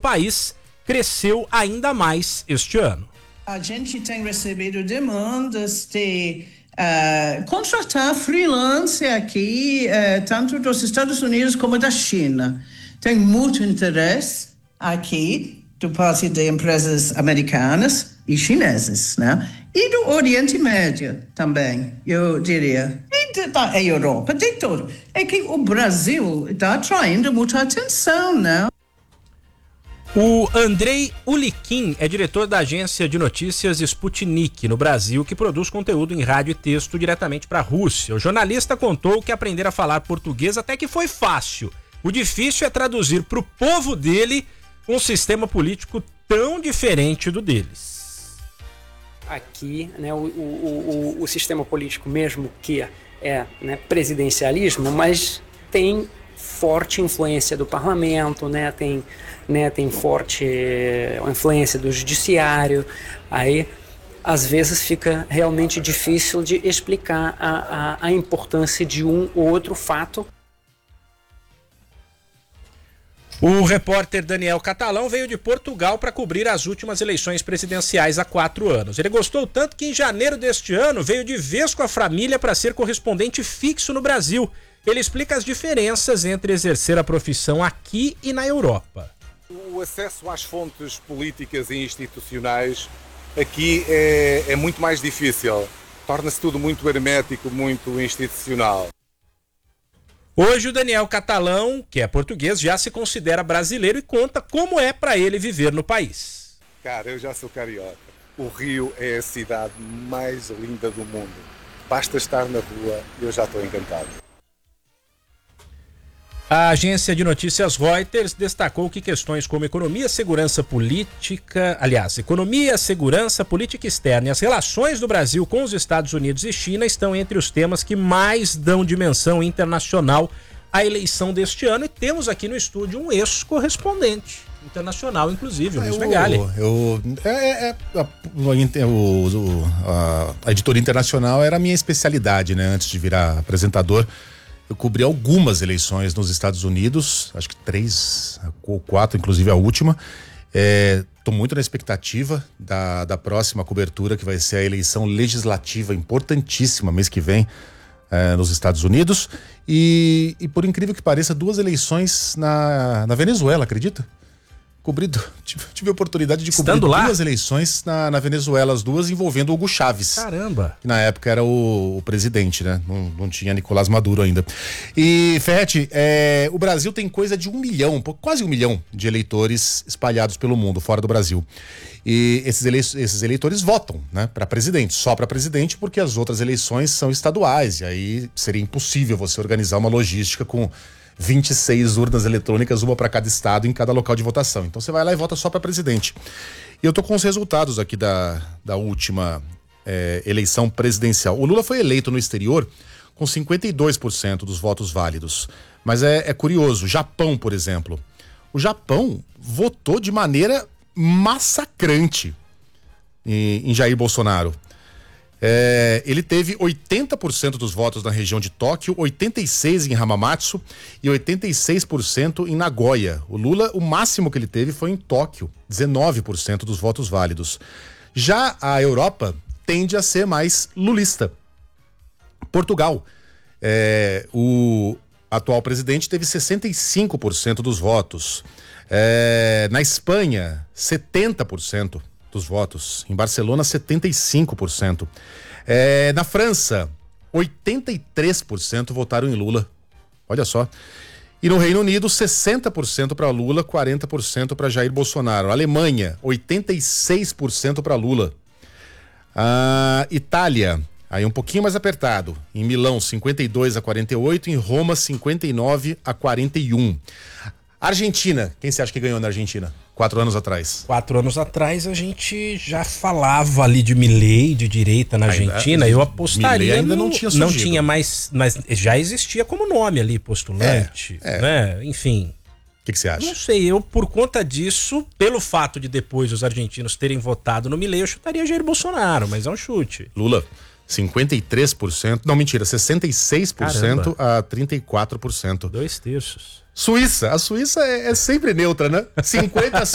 país cresceu ainda mais este ano. A gente tem recebido demandas de contratar freelance aqui, tanto dos Estados Unidos como da China. Tem muito interesse aqui do parte de empresas americanas e chinesas, né? E do Oriente Médio também, eu diria. E da Europa, de tudo. É que o Brasil está atraindo muita atenção, né? O Andrei Ulikin é diretor da agência de notícias Sputnik, no Brasil, que produz conteúdo em rádio e texto diretamente para a Rússia. O jornalista contou que aprender a falar português até que foi fácil. O difícil é traduzir para o povo dele um sistema político tão diferente do deles. Aqui, né, o sistema político mesmo que né, presidencialismo, mas tem forte influência do parlamento, né, tem forte influência do judiciário. Aí às vezes fica realmente difícil de explicar a importância de um ou outro fato. O repórter Daniel Catalão veio de Portugal para cobrir as últimas eleições presidenciais há 4 anos. Ele gostou tanto que em janeiro deste ano veio de vez com a família para ser correspondente fixo no Brasil. Ele explica as diferenças entre exercer a profissão aqui e na Europa. O acesso às fontes políticas e institucionais aqui é muito mais difícil. Torna-se tudo muito hermético, muito institucional. Hoje o Daniel Catalão, que é português, já se considera brasileiro e conta como é para ele viver no país. Cara, eu já sou carioca. O Rio é a cidade mais linda do mundo. Basta estar na rua e eu já estou encantado. A agência de notícias Reuters destacou que questões como economia, segurança política externa e as relações do Brasil com os Estados Unidos e China estão entre os temas que mais dão dimensão internacional à eleição deste ano. E temos aqui no estúdio um ex-correspondente internacional, inclusive, o Luiz Megali. A editoria internacional era a minha especialidade, né? Antes de virar apresentador. Eu cobri algumas eleições nos Estados Unidos, acho que 3 ou 4, inclusive a última. Estou muito na expectativa da próxima cobertura, que vai ser a eleição legislativa importantíssima mês que vem nos Estados Unidos. E por incrível que pareça, 2 eleições na Venezuela, acredita? Tive a oportunidade de cobrir 2 eleições na Venezuela, as 2 envolvendo Hugo Chávez. Caramba! Que na época era o presidente, né? Não tinha Nicolás Maduro ainda. E, Ferretti, o Brasil tem coisa de 1 milhão, quase 1 milhão de eleitores espalhados pelo mundo, fora do Brasil. E esses eleitores votam, né? Para presidente, só para presidente, porque as outras eleições são estaduais. E aí seria impossível você organizar uma logística com 26 urnas eletrônicas, uma para cada estado, em cada local de votação. Então você vai lá e vota só para presidente. E eu tô com os resultados aqui da última eleição presidencial. O Lula foi eleito no exterior com 52% dos votos válidos. Mas é curioso, o Japão, por exemplo. O Japão votou de maneira massacrante em Jair Bolsonaro. Ele teve 80% dos votos na região de Tóquio, 86% em Hamamatsu e 86% em Nagoya. O Lula, o máximo que ele teve foi em Tóquio, 19% dos votos válidos. Já a Europa tende a ser mais lulista. Portugal, o atual presidente teve 65% dos votos. Na Espanha, 70% dos votos. Em Barcelona, 75%. Na França, 83% votaram em Lula. Olha só. E no Reino Unido, 60% para Lula, 40% para Jair Bolsonaro. Alemanha, 86% para Lula. Itália, aí um pouquinho mais apertado. Em Milão, 52-48. Em Roma, 59-41. Argentina, quem você acha que ganhou na Argentina? 4 anos atrás. 4 anos atrás a gente já falava ali de Milei, de direita na Argentina. Eu apostaria. Milei ainda não tinha surgido. Não tinha mais, mas já existia como nome ali, postulante, né? Enfim. O que você acha? Não sei, eu por conta disso, pelo fato de depois os argentinos terem votado no Milei, eu chutaria Jair Bolsonaro, mas é um chute. Lula, 53%, não, mentira, 66% a 34%. 2/3. Suíça, a Suíça é sempre neutra, né? 50